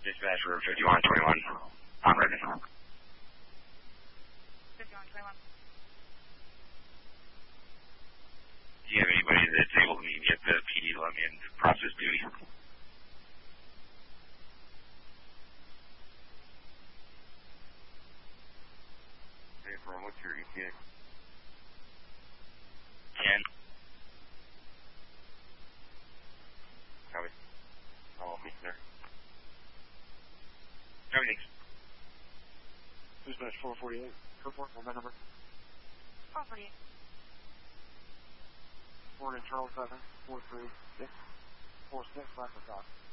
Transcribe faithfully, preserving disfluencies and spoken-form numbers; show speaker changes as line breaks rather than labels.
Dispatch for fifty-one twenty-one. On record.
fifty-one twenty-one.
Do you have anybody that's able to get the P D to let me in to process duty?
Hey, from what's your E T A?
ten.
Copy. I'll meet there.
Everything's.
Dispatch four forty-eight. Airport, what that number?
four forty-eight.
Ford and Charles seven, four three six, four six, last of